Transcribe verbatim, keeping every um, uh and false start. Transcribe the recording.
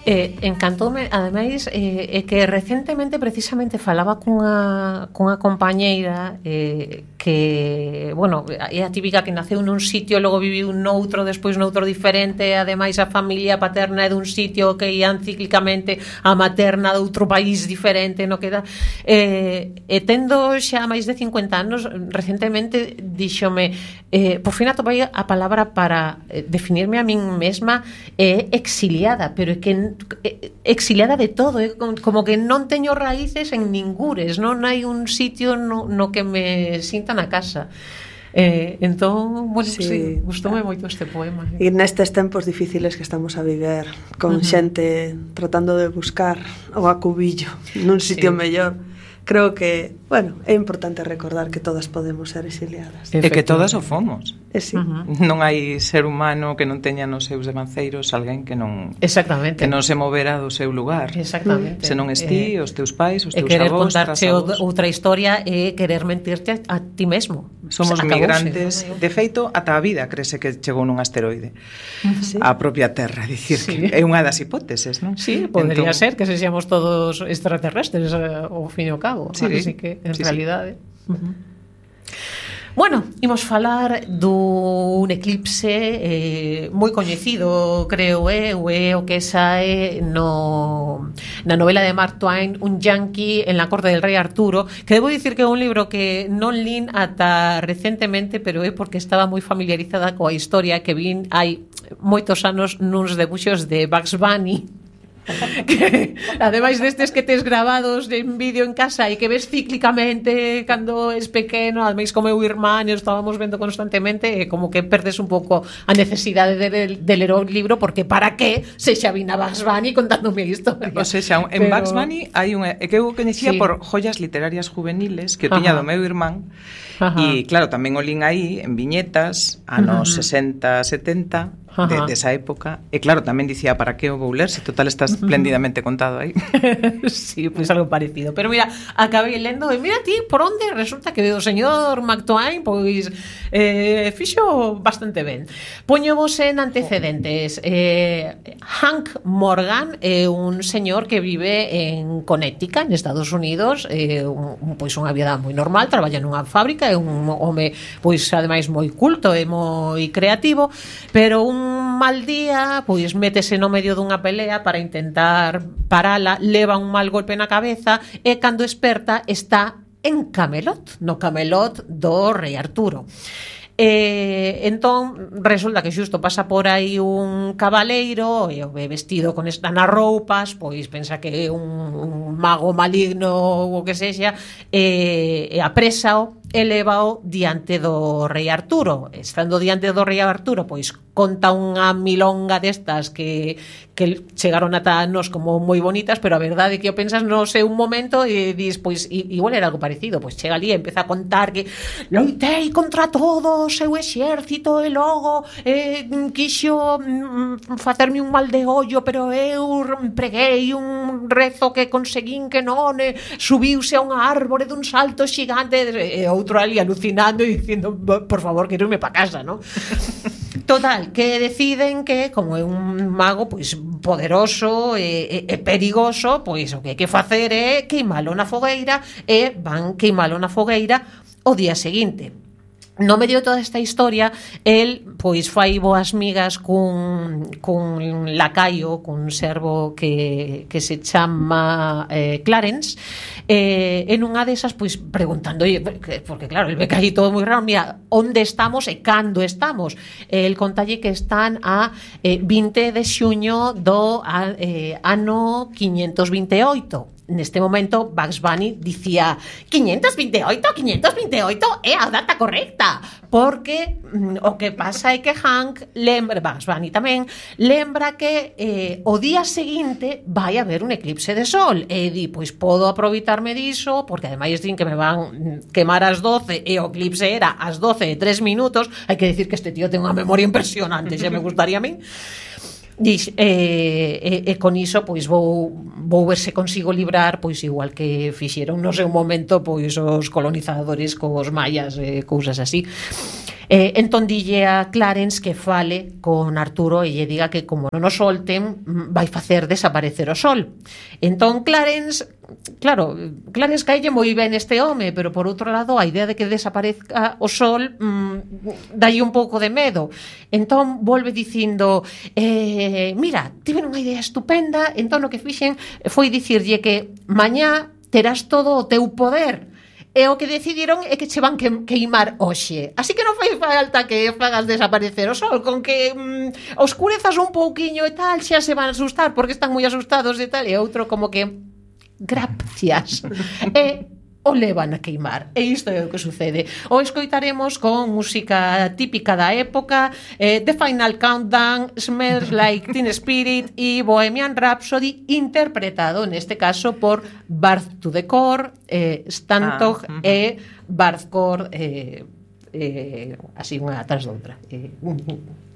Eh, encantoume, ademais, eh, eh, que recentemente precisamente falaba cunha, cunha compañeira eh, que, bueno, é a típica que naceu nun sitio, logo viviu noutro, despois noutro diferente, ademais a familia paterna é dun sitio que ian cíclicamente a materna de outro país diferente, no que dá. Eh, e tendo xa máis de cincuenta anos, recentemente díxome, eh, por fin atopei a palabra para eh, definirme a min mesma, é eh, exiliada, pero é que exiliada de todo, eh? Como que non teño raíces en ningures, non hai un sitio no, no que me sinta na casa. Eh, entón, bueno, sí, sí, gustoume moito este poema. E nestes tempos difíciles que estamos a viver, con uh-huh. xente tratando de buscar o acubillo nun sitio sí. mellor, creo que, bueno, é importante recordar que todas podemos ser exiliadas. E que todas o fomos. E sí. Uh-huh. Non hai ser humano que non teña nos seus devanceiros alguén que non Exactamente. que non se movera do seu lugar. Exactamente. Se non esti, eh, os teus pais, os teus avós, e querer contarche outra historia e querer mentirte a, a ti mesmo. Somos Acabouse, migrantes, ¿no? de feito, ata a vida crese que chegou nun asteroide sí. a propia Terra, dicir sí. que é unha das hipóteses, non? Sí, podría entón... ser que sexamos todos extraterrestres ao fin e ao cabo, sí, así que en sí, realidade. Sí. Uh-huh. Bueno, imos falar dun eclipse eh, moi coñecido, creo, eh, o é o que sae no, na novela de Mark Twain, Un yanqui en la corte del rei Arturo, que debo dicir que é un libro que non lín ata recentemente, pero é porque estaba moi familiarizada coa historia que vin hai moitos anos nuns debuxos de Bugs Bunny, que ademais destes que tes grabados en vídeo en casa e que ves cíclicamente cando es pequeno, ademais como eu irmán estábamos vendo constantemente, e como que perdes un pouco a necesidade de, de, de ler o libro, porque para que se xa vina Bugs Bunny contándome a historia. O sea, xa, en Pero... Bugs Bunny hai unha que eu coñecía sí. por Joyas literarias juveniles que o tiña do meu irmán. E claro, tamén o lín aí en viñetas anos uh-huh. sesenta, setenta de, de esa época, e claro, tamén dicía para que o vou ler se total está espléndidamente contado aí. Sí, pois pues algo parecido, pero mira, acabei lendo e mira ti, por onde resulta que o señor Mark Twain pois eh, fixo bastante ben. Poño vos en antecedentes. eh, Hank Morgan é un señor que vive en Connecticut, en Estados Unidos, eh, un, pois unha vida moi normal, traballa nunha fábrica, é un home pois ademais moi culto e moi creativo, pero un mal día pois métese no medio dunha pelea para intentar parala, leva un mal golpe na cabeza e cando esperta está en Camelot, no Camelot do rei Arturo. E entón resulta que xusto pasa por aí un cabaleiro e o ve vestido con estas nas roupas, pois pensa que é un, un mago maligno ou o que sexa, e, e aprésao e lévao diante do rei Arturo. Estando diante do rei Arturo, pois conta unha milonga destas que, que chegaron ata nos como moi bonitas, pero a verdade é que o pensas no sei un momento e dis, pois igual era algo parecido, pois chega ali e empeza a contar que loitei contra todo o seu exército e logo eh, quixo mm, facerme un mal de ollo, pero eu preguei un rezo que conseguín que non, e subiuse a unha árbore dun salto xigante, e outro ali alucinando e dicindo, por favor, quero irme pa casa, ¿no? Total, que deciden que como é un mago pois poderoso e, e, e perigoso, pois o que hai que facer é queimalo na fogueira, e van queimalo na fogueira o día seguinte. No medio de toda esta historia, el pois fai boas migas cun, cun lacaio, cun servo que, que se chama eh, Clarence, eh, en unha desas pois preguntando, porque claro, el ve que aí todo moi raro, mira, onde estamos e cando estamos. El contalle que están a eh, vinte de xuño do a, eh, ano quinhentos vinte e oito. Neste momento Bugs Bunny dicía quinhentos vinte e oito, quinhentos vinte e oito é a data correcta, porque mm, o que pasa é que Hank lembra, Bugs Bunny tamén lembra que eh, o día seguinte vai haber un eclipse de sol, e di, pois podo aproveitarme diso, porque ademais din que me van quemar ás doce e o eclipse era ás doce e tres minutos. Hai que decir que este tío ten unha memoria impresionante, xa me gustaría a min. Dix, e, e, e con iso pois vou, vou ver se consigo librar, pois igual que fixeron no seu momento pois os colonizadores cos mayas e cousas así. Eh, entón dille a Clarence que fale con Arturo e lle diga que como non o solten vai facer desaparecer o sol. Entón Clarence, claro, Clarence caille moi ben este home, pero por outro lado a idea de que desaparezca o sol mmm, dai un pouco de medo. Entón volve dicindo eh, mira, tive unha idea estupenda. Entón o que fixen foi dicirlle que mañá terás todo o teu poder. E o que decidiron é que che van que, queimar hoxe. Así que non fai falta que fagas desaparecer o sol. Con que mm, oscurezas un pouquiño e tal, xa se van a asustar porque están moi asustados e tal. E outro como que gracias. E o levan a queimar. E isto é o que sucede. O escoitaremos con música típica da época, eh, The Final Countdown, Smells Like Teen Spirit e Bohemian Rhapsody, interpretado neste caso por Barth to the Core, eh, Stantog ah, uh-huh. e Barth Core, eh, eh, así unha tras doutra. Eh,